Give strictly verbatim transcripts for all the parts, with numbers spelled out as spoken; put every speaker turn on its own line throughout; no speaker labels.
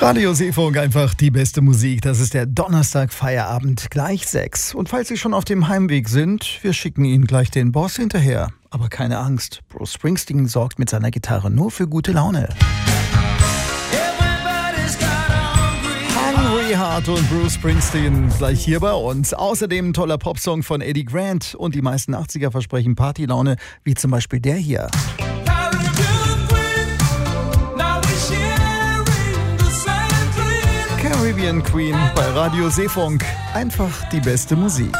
Radio Seefunk, einfach die beste Musik. Das ist der Donnerstag-Feierabend, gleich sechs. Und falls Sie schon auf dem Heimweg sind, wir schicken Ihnen gleich den Boss hinterher. Aber keine Angst, Bruce Springsteen sorgt mit seiner Gitarre nur für gute Laune. Hungry Heart und Bruce Springsteen gleich hier bei uns. Außerdem ein toller Popsong von Eddie Grant und die meisten achtziger versprechen Partylaune, wie zum Beispiel der hier. Caribbean Queen bei Radio Seefunk. Einfach die beste Musik.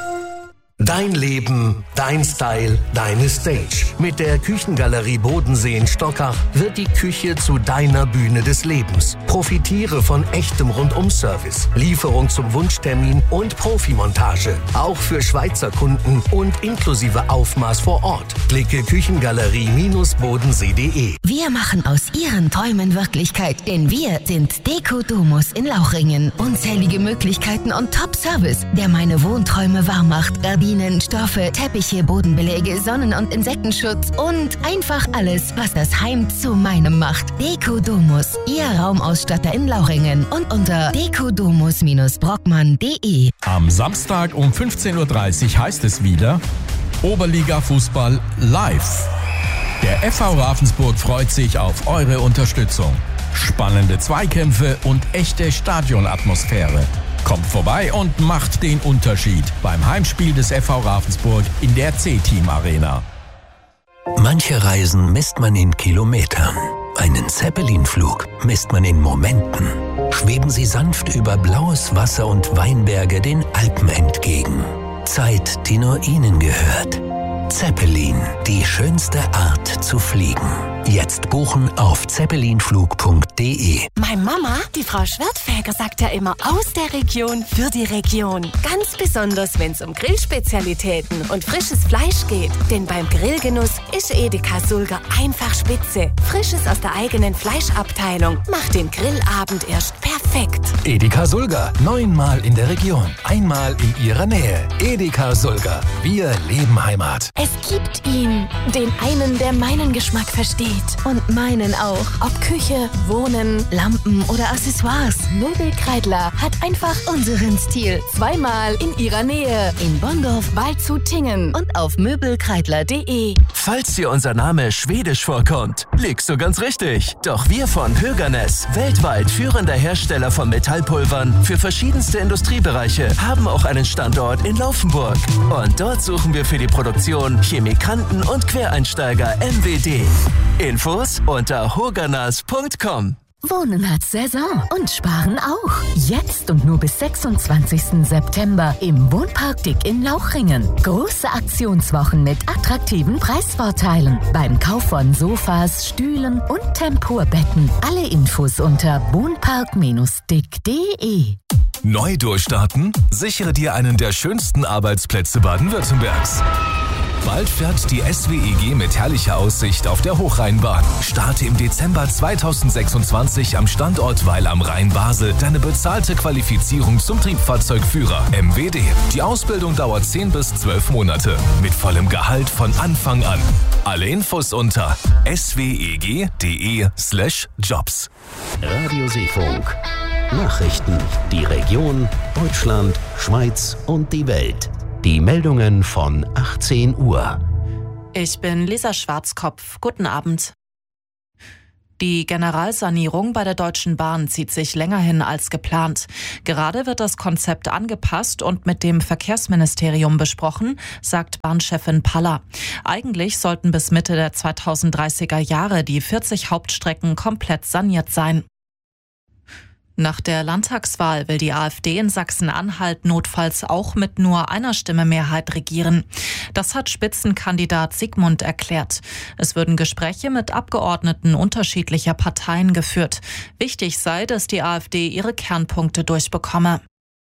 Dein Leben, dein Style, deine Stage. Mit der Küchengalerie Bodensee in Stockach wird die Küche zu deiner Bühne des Lebens. Profitiere von echtem Rundum-Service, Lieferung zum Wunschtermin und Profimontage. Auch für Schweizer Kunden und inklusive Aufmaß vor Ort. Klicke küchengalerie bodensee punkt de.
Wir machen aus Ihren Träumen Wirklichkeit, denn wir sind Deko Domus in Lauchringen. Unzählige Möglichkeiten und Top-Service, der meine Wohnträume wahr macht. Gardinen, Stoffe, Teppiche, Bodenbeläge, Sonnen- und Insektenschutz und einfach alles, was das Heim zu meinem macht. Deko Domus, Ihr Raumausstatter in Lauchringen und unter dekodomus brockmann punkt de.
Am Samstag um fünfzehn Uhr dreißig heißt es wieder Oberliga Fußball live. Der F V Ravensburg freut sich auf eure Unterstützung. Spannende Zweikämpfe und echte Stadionatmosphäre. Kommt vorbei und macht den Unterschied beim Heimspiel des F V Ravensburg in der C-Team Arena.
Manche Reisen misst man in Kilometern. Einen Zeppelin-Flug misst man in Momenten. Schweben Sie sanft über blaues Wasser und Weinberge den Alpen entgegen. Zeit, die nur Ihnen gehört. Zeppelin, die schönste Art zu fliegen. Jetzt buchen auf zeppelinflug punkt de.
Meine Mama, die Frau Schwertfeger, sagt ja immer aus der Region für die Region. Ganz besonders, wenn es um Grillspezialitäten und frisches Fleisch geht. Denn beim Grillgenuss ist Edeka Sulger einfach spitze. Frisches aus der eigenen Fleischabteilung macht den Grillabend erst perfekt.
Edeka Sulger, neunmal in der Region, einmal in Ihrer Nähe. Edeka Sulger, wir leben Heimat.
Es gibt ihn, den einen, der meinen Geschmack versteht.
Und meinen auch.
Ob Küche, Wohnen,
Lampen oder Accessoires.
Möbelkreidler hat einfach
Unseren Stil.
zweimal in ihrer Nähe.
In Bonndorf,
Waldshut-Tingen
und auf möbelkreidler punkt de.
Falls dir unser Name schwedisch vorkommt, liegst du ganz richtig. Doch wir von Höganäs, weltweit führender Hersteller von Metallpulvern für verschiedenste Industriebereiche, haben auch einen Standort in Laufenburg. Und dort suchen wir für die Produktion Chemikanten und Quereinsteiger M W D. Infos unter hoganas punkt com.
Wohnen hat Saison und Sparen auch. Jetzt und nur bis sechsundzwanzigsten September im Wohnpark Dick in Lauchringen. Große Aktionswochen mit attraktiven Preisvorteilen. Beim Kauf von Sofas, Stühlen und Tempurbetten. Alle Infos unter wohnpark dick punkt de.
Neu durchstarten? Sichere dir einen der schönsten Arbeitsplätze Baden-Württembergs. Bald fährt die S W E G mit herrlicher Aussicht auf der Hochrheinbahn. Starte im Dezember zweitausendsechsundzwanzig am Standort Weil am Rhein Basel deine bezahlte Qualifizierung zum Triebfahrzeugführer M W D. Die Ausbildung dauert zehn bis zwölf Monate mit vollem Gehalt von Anfang an. Alle Infos unter sweg.de slash jobs.
Radio Seefunk. Nachrichten, die Region, Deutschland, Schweiz und die Welt. Die Meldungen von achtzehn Uhr.
Ich bin Lisa Schwarzkopf. Guten Abend. Die Generalsanierung bei der Deutschen Bahn zieht sich länger hin als geplant. Gerade wird das Konzept angepasst und mit dem Verkehrsministerium besprochen, sagt Bahnchefin Paller. Eigentlich sollten bis Mitte der zweitausenddreißiger Jahre die vierzig Hauptstrecken komplett saniert sein. Nach der Landtagswahl will die AfD in Sachsen-Anhalt notfalls auch mit nur einer Stimme Mehrheit regieren. Das hat Spitzenkandidat Sigmund erklärt. Es würden Gespräche mit Abgeordneten unterschiedlicher Parteien geführt. Wichtig sei, dass die AfD ihre Kernpunkte durchbekomme.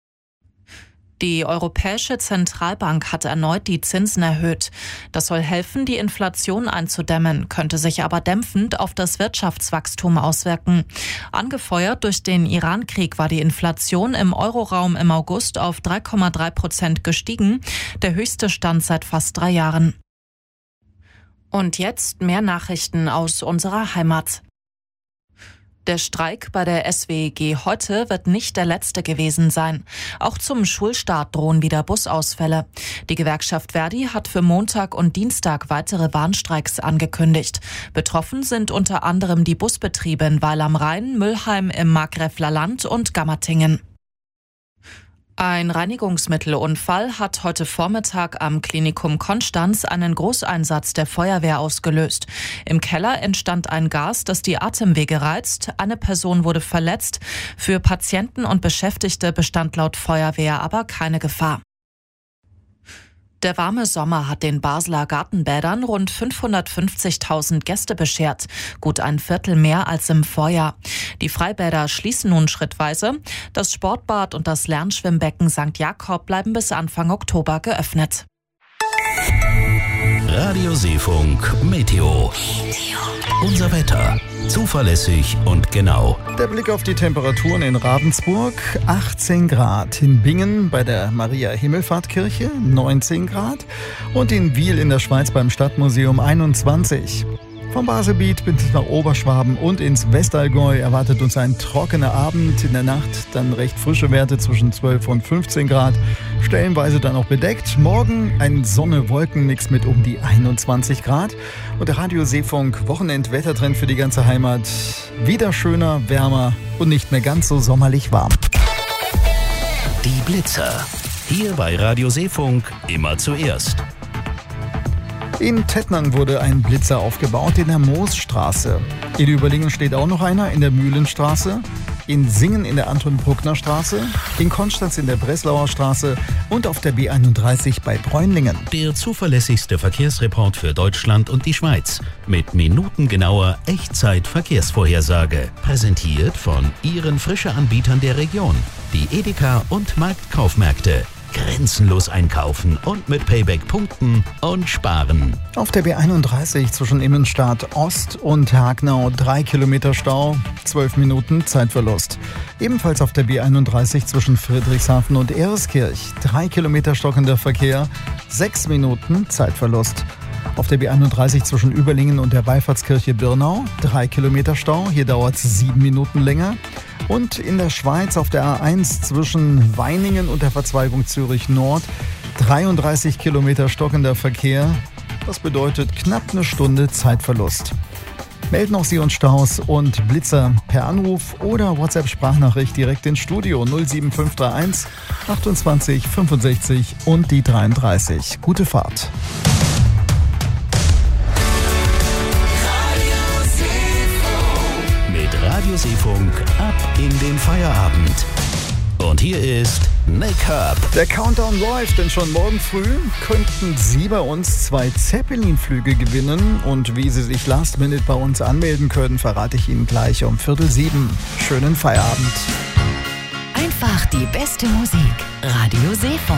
Die Europäische Zentralbank hat erneut die Zinsen erhöht. Das soll helfen, die Inflation einzudämmen, könnte sich aber dämpfend auf das Wirtschaftswachstum auswirken. Angefeuert durch den Iran-Krieg war die Inflation im Euroraum im August auf drei Komma drei Prozent gestiegen, der höchste Stand seit fast drei Jahren. Und jetzt mehr Nachrichten aus unserer Heimat. Der Streik bei der S W E G heute wird nicht der letzte gewesen sein. Auch zum Schulstart drohen wieder Busausfälle. Die Gewerkschaft Verdi hat für Montag und Dienstag weitere Warnstreiks angekündigt. Betroffen sind unter anderem die Busbetriebe in Weil am Rhein, Mülheim im Markgräfler Land und Gammertingen. Ein Reinigungsmittelunfall hat heute Vormittag am Klinikum Konstanz einen Großeinsatz der Feuerwehr ausgelöst. Im Keller entstand ein Gas, das die Atemwege reizt. Eine Person wurde verletzt. Für Patienten und Beschäftigte bestand laut Feuerwehr aber keine Gefahr. Der warme Sommer hat den Basler Gartenbädern rund fünfhundertfünfzigtausend Gäste beschert, gut ein Viertel mehr als im Vorjahr. Die Freibäder schließen nun schrittweise. Das Sportbad und das Lernschwimmbecken Sankt Jakob bleiben bis Anfang Oktober geöffnet.
Radio Seefunk Meteo. Unser Wetter. Zuverlässig und genau.
Der Blick auf die Temperaturen in Ravensburg, achtzehn Grad. In Bingen bei der Maria-Himmelfahrt-Kirche, neunzehn Grad. Und in Wiel in der Schweiz beim Stadtmuseum, einundzwanzig. Vom Baselbiet bis nach Oberschwaben und ins Westallgäu erwartet uns ein trockener Abend. In der Nacht dann recht frische Werte zwischen zwölf und fünfzehn Grad. Stellenweise dann auch bedeckt. Morgen ein Sonne-Wolken-Mix mit um die einundzwanzig Grad. Und der Radio Seefunk Wochenend-Wettertrend für die ganze Heimat. Wieder schöner, wärmer und nicht mehr ganz so sommerlich warm.
Die Blitzer. Hier bei Radio Seefunk immer zuerst.
In Tettnang wurde ein Blitzer aufgebaut in der Moosstraße. In Überlingen steht auch noch einer in der Mühlenstraße. In Singen in der Anton-Bruckner-Straße. In Konstanz in der Breslauer Straße. Und auf der B einunddreißig bei Bräunlingen.
Der zuverlässigste Verkehrsreport für Deutschland und die Schweiz. Mit minutengenauer Echtzeit-Verkehrsvorhersage. Präsentiert von Ihren Frische-Anbietern der Region. Die Edeka und Marktkaufmärkte. Grenzenlos einkaufen und mit Payback punkten und sparen.
Auf der B einunddreißig zwischen Immenstadt Ost und Hagnau drei Kilometer Stau, zwölf Minuten Zeitverlust. Ebenfalls auf der B einunddreißig zwischen Friedrichshafen und Ereskirch drei Kilometer stockender Verkehr, sechs Minuten Zeitverlust. Auf der B einunddreißig zwischen Überlingen und der Wallfahrtskirche Birnau drei Kilometer Stau, hier dauert es sieben Minuten länger. Und in der Schweiz auf der A eins zwischen Weiningen und der Verzweigung Zürich Nord dreiunddreißig Kilometer stockender Verkehr. Das bedeutet knapp eine Stunde Zeitverlust. Melden auch Sie uns Staus und Blitzer per Anruf oder WhatsApp-Sprachnachricht direkt ins Studio null sieben fünf drei eins achtundzwanzig fünfundsechzig und die dreiunddreißig. Gute Fahrt.
Radio Seefunk ab in den Feierabend. Und hier ist Nick Herb.
Der Countdown läuft, denn schon morgen früh könnten Sie bei uns zwei Zeppelin-Flüge gewinnen. Und wie Sie sich Last Minute bei uns anmelden können, verrate ich Ihnen gleich um Viertel sieben. Schönen Feierabend.
Einfach die beste Musik. Radio Seefunk.